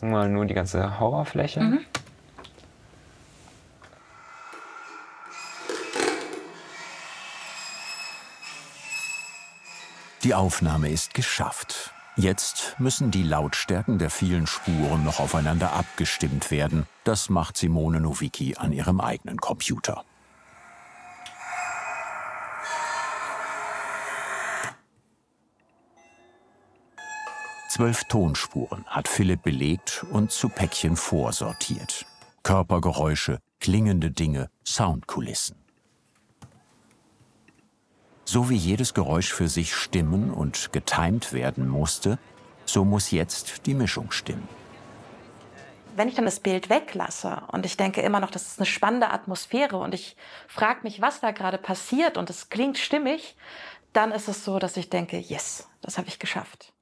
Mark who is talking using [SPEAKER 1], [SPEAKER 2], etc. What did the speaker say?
[SPEAKER 1] Mal nur die ganze Horrorfläche.
[SPEAKER 2] Mhm.
[SPEAKER 3] Die Aufnahme ist geschafft. Jetzt müssen die Lautstärken der vielen Spuren noch aufeinander abgestimmt werden. Das macht Simone Nowicki an ihrem eigenen Computer. Zwölf Tonspuren hat Philipp belegt und zu Päckchen vorsortiert. Körpergeräusche, klingende Dinge, Soundkulissen. So wie jedes Geräusch für sich stimmen und getimt werden musste, so muss jetzt die Mischung stimmen.
[SPEAKER 2] Wenn ich dann das Bild weglasse und ich denke immer noch, das ist eine spannende Atmosphäre und ich frage mich, was da gerade passiert und es klingt stimmig, dann ist es so, dass ich denke, yes, das habe ich geschafft.